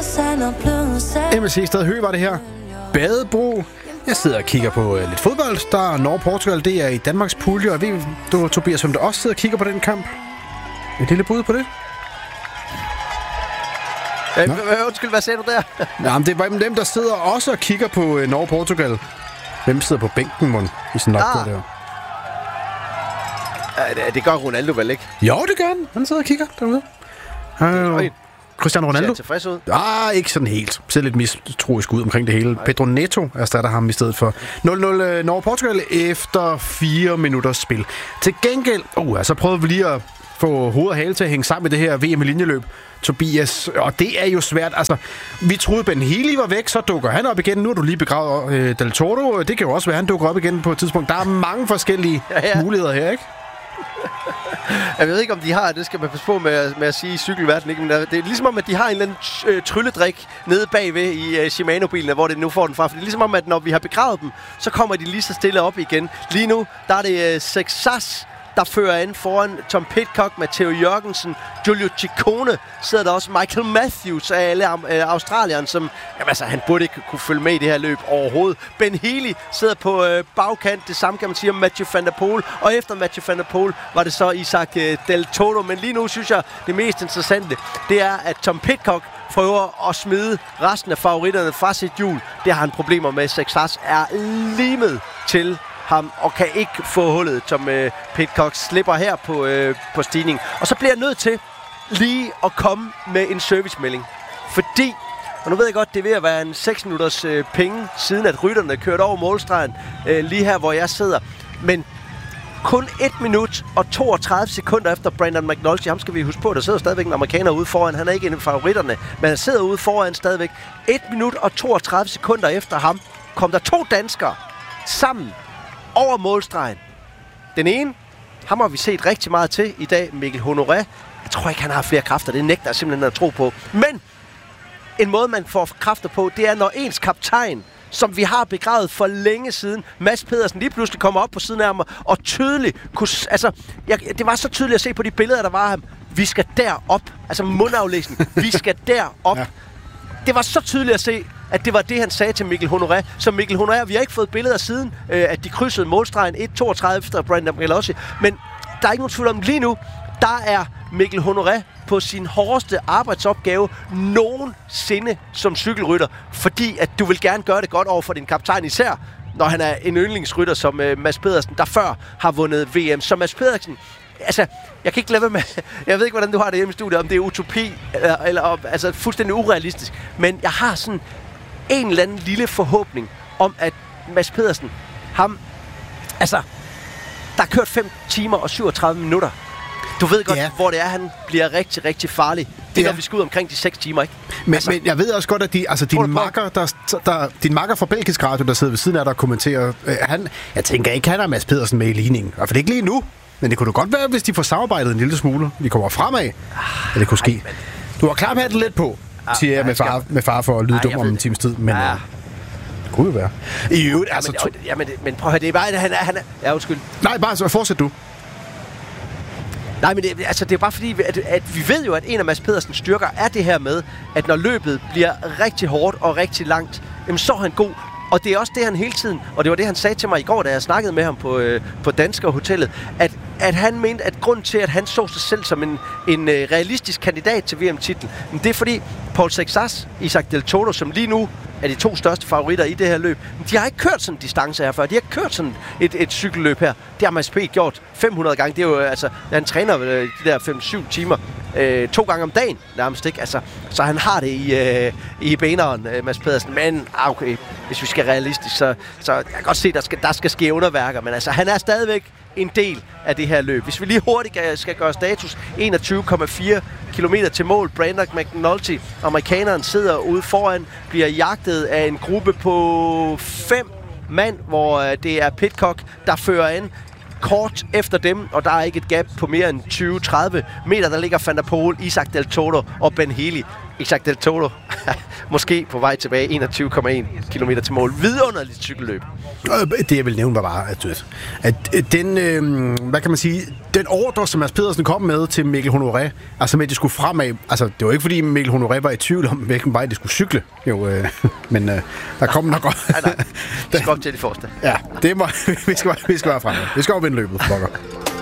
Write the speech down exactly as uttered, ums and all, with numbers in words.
M S C Stad Hø var det her. Badebro. Jeg sidder og kigger på uh, lidt fodbold. Der er Norge-Portugal, det er i Danmarks pulje. Og jeg ved du, Tobias, om du også sidder og kigger på den kamp? Et lille bud på det? Øh, undskyld, hvad sagde du der? Nej, men det er dem, der sidder også og kigger på uh, Norge-Portugal. Hvem sidder på bænken, mon, i sådan nok ah. der? Ja, det gør Ronaldo vel ikke? Jo, det gør han. Han sidder og kigger derude. Uh, Cristiano Ronaldo? Ser tilfreds ud? Ah, ikke sådan helt. Ser lidt mistroisk ud omkring det hele. Nej. Pedro Neto erstatter ham i stedet for nul nul Norge-Portugal efter fire minutters spil. Til gengæld, uh, så prøvede vi lige at få hoved og hale til at hænge sammen med det her V M i linjeløb, Tobias. Og det er jo svært. Altså, vi troede, Ben Healy var væk, så dukker han op igen. Nu er du lige begravet øh, Del Toro. Det kan jo også være, han dukker op igen på et tidspunkt. Der er mange forskellige ja, ja. muligheder her, ikke? Jeg ved ikke, om de har, det skal man passe på med, med at sige i cykelverdenen, ikke? Men det er ligesom om, at de har en eller anden øh, trylledrik nede bagved i øh, Shimano-bilen, hvor det nu får den fra. For det er ligesom om, at når vi har begravet dem, så kommer de lige så stille op igen. Lige nu, der er det øh, Sexas, der fører ind foran Tom Pidcock, Matteo Jørgensen, Giulio Ciccone, sidder der også Michael Matthews af alle øh, australierne, som, jamen altså, han burde ikke kunne følge med i det her løb overhovedet. Ben Healy sidder på øh, bagkant, det samme kan man sige om Mathieu van der Poel, og efter Mathieu van der Poel var det så Isaac øh, Del Toro, men lige nu synes jeg, det mest interessante, det er, at Tom Pidcock prøver at smide resten af favoritterne fra sit hjul. Det har han problemer med. Sexas er limet til ham og kan ikke få hullet, som øh, Pidcock slipper her på, øh, på stigningen. Og så bliver jeg nødt til lige at komme med en servicemelding. Fordi, og nu ved jeg godt, det er ved at være en seks minutters øh, penge, siden at rytterne kørte over målstregen, øh, lige her, hvor jeg sidder. Men kun et minut og toogtredive sekunder efter Brandon McNulty, ham skal vi huske på, der sidder stadigvæk en amerikaner ude foran. Han er ikke en af favoritterne, men han sidder ude foran stadigvæk. et minut og toogtredive sekunder efter ham kom der to danskere sammen over målstregen. Den ene, ham har vi set rigtig meget til i dag, Mikkel Honoré. Jeg tror ikke, han har flere kræfter. Det nægter jeg simpelthen at tro på. Men en måde, man får kræfter på, det er, når ens kaptajn, som vi har begravet for længe siden, Mads Pedersen, lige pludselig kommer op på siden af mig og tydeligt kunne... Altså, jeg, det var så tydeligt at se på de billeder, der var af ham. Vi skal derop. Altså mundaflæsning. Vi skal derop. Ja. Det var så tydeligt at se, at det var det, han sagde til Mikkel Honoré. Så Mikkel Honoré, vi har ikke fået billeder siden, øh, at de krydsede målstregen et toogtredive efter Brandon McNulty. Men der er ikke nogen tvivl om, lige nu, der er Mikkel Honoré på sin hårdeste arbejdsopgave nogensinde som cykelrytter. Fordi at du vil gerne gøre det godt over for din kaptajn, især når han er en yndlingsrytter som øh, Mads Pedersen, der før har vundet V M. Så Mads Pedersen, altså, jeg kan ikke lade være med, jeg ved ikke, hvordan du har det hjemme i studiet, om det er utopi, eller, eller altså fuldstændig urealistisk, men jeg har sådan en eller anden lille forhåbning om, at Mads Pedersen, ham, altså, der er kørt fem timer og syvogtredive minutter. Du ved godt, ja. hvor det er, han bliver rigtig, rigtig farlig. Det er, ja. når vi skal ud omkring de seks timer, ikke? Men, altså, men jeg ved også godt, at de, altså, din, makker, der, der, din makker fra Belgisk Radio, der sidder ved siden af dig og kommenterer, øh, han, jeg tænker ikke, han er Mads Pedersen med i ligningen. I hvert fald ikke lige nu. Men det kunne da godt være, hvis de får samarbejdet en lille smule. Vi kommer fremad, ah, at det kunne ske. Ej, men... Du har klart det lidt på, ah, siger jeg med far, med far for at lyde dum om en times tid. Men ja. øh, det kunne jo være. I øvrigt, ja, altså... Men, to... ja, men, men prøv at høre, det er bare, han er... Han er ja, undskyld. Nej, bare så fortsæt du. Nej, men det, altså, det er bare fordi, at, at vi ved jo, at en af Mads Pedersens styrker er det her med, at når løbet bliver rigtig hårdt og rigtig langt, jamen, så er han god. Og det er også det, han hele tiden, og det var det, han sagde til mig i går, da jeg snakkede med ham på, øh, på Dansker Hotellet, at, at han mente, at grund til, at han så sig selv som en, en øh, realistisk kandidat til V M-titlen, det er fordi Paul Sexas, Isaac Del Toro, som lige nu er de to største favoritter i det her løb, de har ikke kørt sådan en distance her før. De har ikke kørt sådan et, et cykelløb her. Det har Mads P. gjort fem hundrede gange. Det er jo, altså, han træner øh, de der fem syv timer øh, to gange om dagen nærmest, ikke? Altså, så han har det i, øh, i beneren, øh, Mads Pedersen. Men okay, hvis vi skal realistisk, så, så jeg kan godt se, at der skal, der skal ske underværker. Men altså, han er stadigvæk en del af det her løb. Hvis vi lige hurtigt skal gøre status, enogtyve komma fire kilometer til mål. Brandon McNulty, amerikaneren, sidder ude foran, bliver jagtet af en gruppe på fem mand, hvor det er Pidcock, der fører ind kort efter dem, og der er ikke et gap på mere end tyve til tredive meter. Der ligger Van der Poel, Isaac Del Toro og Ben Healy. Isaac Del Toro, måske på vej tilbage enogtyve komma en kilometer til mål. Vidunderligt cykelløb. Det jeg vil nævne var bare, at, at den, øh, hvad kan man sige, den ordre, som Mads Pedersen kom med til Mikkel Honoré, altså med, at de skulle fremad, altså det var ikke fordi Mikkel Honoré var i tvivl om, hvilken vej de skulle cykle, jo, øh, men øh, der kom nok godt. Nej, nej, vi skal op til de forreste. Ja, det må, vi, skal, vi skal være fremad. Vi skal op vinde løbet, pokker.